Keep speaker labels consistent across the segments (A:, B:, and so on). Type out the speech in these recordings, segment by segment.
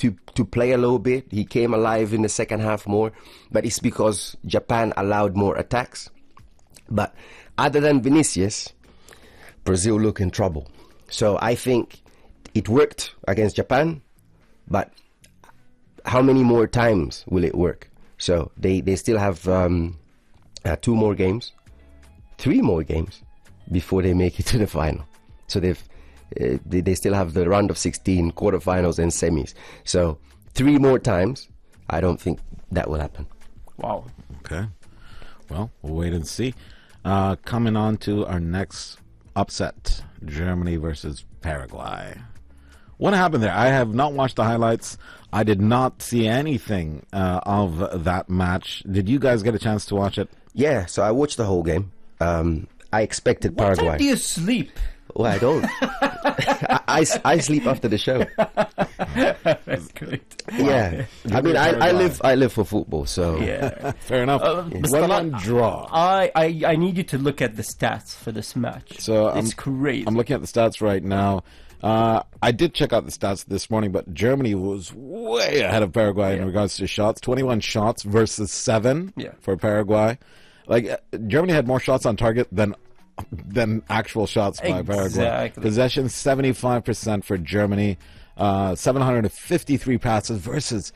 A: to play a little bit. He came alive in the second half more, but it's because Japan allowed more attacks. But other than Vinicius, Brazil look in trouble. So I think it worked against Japan, but how many more times will it work? So they still have 2 more games, 3 more games before they make it to the final. So they still have the round of 16, quarterfinals and semis. So 3 more times, I don't think that will happen.
B: Wow.
C: Okay. Well, we'll wait and see. Coming on to our next upset, Germany versus Paraguay. What happened there? I have not watched the highlights. I did not see anything of that match. Did you guys get a chance to watch it?
A: Yeah, so I watched the whole game. I expected Paraguay.
B: What time do you sleep?
A: Well, I don't. I sleep after the show.
B: That's great.
A: Yeah, I mean, I live for football, so
B: Yeah.
C: Fair enough. One draw.
B: I need you to look at the stats for this match.
C: So
B: it's crazy.
C: I'm looking at the stats right now. I did check out the stats this morning, but Germany was way ahead of Paraguay in regards to shots. 21 shots versus 7 for Paraguay. Like, Germany had more shots on target than actual shots by Paraguay.
B: Exactly.
C: Possession 75% for Germany. 753 passes versus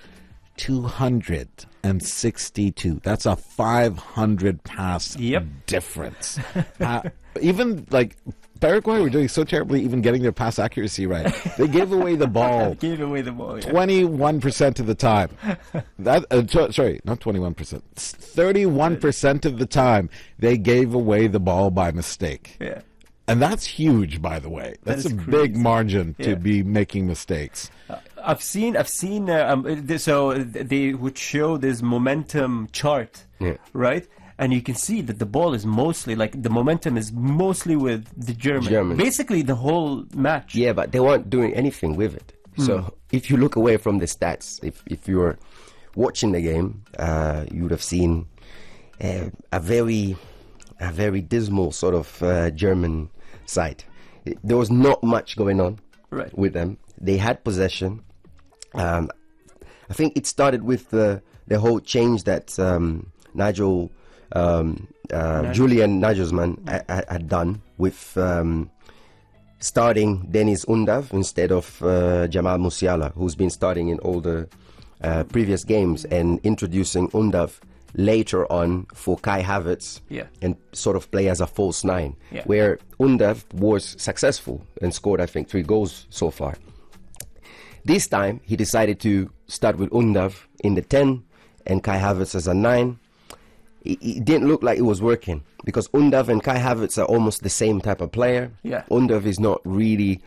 C: 262. That's a 500 pass difference. Even like Paraguay were doing so terribly, even getting their pass accuracy right. They gave away the ball. 21% of the time. Sorry, not 21%. 31% of the time they gave away the ball by mistake.
B: Yeah.
C: And that's huge, by the way. That's a big margin to be making mistakes.
B: I've seen. So they would show this momentum chart, right? And you can see that the ball is mostly, like, the momentum is mostly with the Germans. Basically the whole match.
A: Yeah, but they weren't doing anything with it. So if you look away from the stats, if you're watching the game, you would have seen a very dismal sort of German side. There was not much going on with them. They had possession. I think it started with the whole change that Julian Nagelsmann had done with starting Deniz Undav instead of Jamal Musiala, who's been starting in all the previous games, and introducing Undav later on for Kai Havertz and sort of play as a false 9, where Undav was successful and scored, I think, 3 goals so far. This time he decided to start with Undav in the 10 and Kai Havertz as a 9. It didn't look like it was working because Undav and Kai Havertz are almost the same type of player. Undav is not really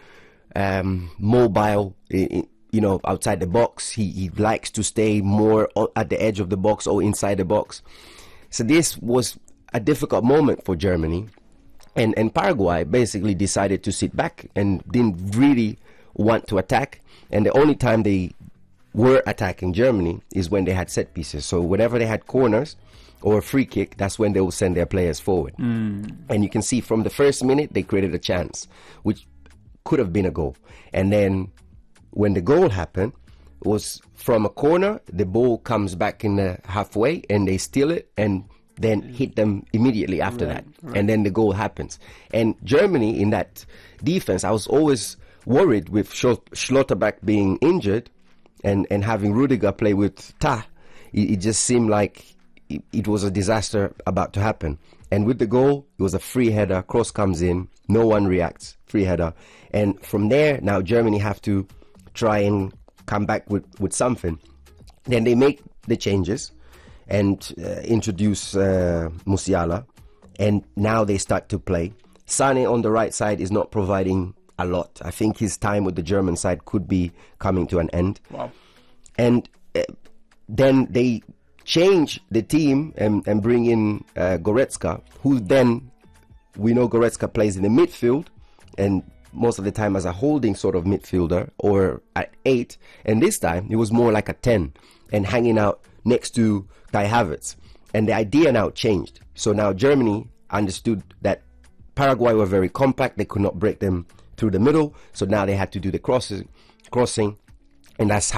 A: mobile, outside the box. He likes to stay more at the edge of the box or inside the box. So this was a difficult moment for Germany. And Paraguay basically decided to sit back and didn't really want to attack. And the only time they were attacking Germany is when they had set pieces. So whenever they had corners or a free kick, that's when they will send their players forward. And you can see from the first minute, they created a chance, which could have been a goal. And then when the goal happened, it was from a corner, the ball comes back in the halfway, and they steal it, and then hit them immediately after that. And then the goal happens. And Germany, in that defense, I was always worried with Schlotterbeck being injured and having Rudiger play with Tah. It just seemed like it was a disaster about to happen. And with the goal, it was a free header, cross comes in, no one reacts, free header. And from there, now Germany have to try and come back with something. Then they make the changes and introduce Musiala, and now they start to play. Sane on the right side is not providing a lot. I think his time with the German side could be coming to an end. And then they change the team and bring in Goretzka, who then, we know Goretzka plays in the midfield and most of the time as a holding sort of midfielder or at 8, and this time it was more like a 10 and hanging out next to Kai Havertz. And the idea now changed. So now Germany understood that Paraguay were very compact, they could not break them through the middle, so now they had to do the crossing, and that's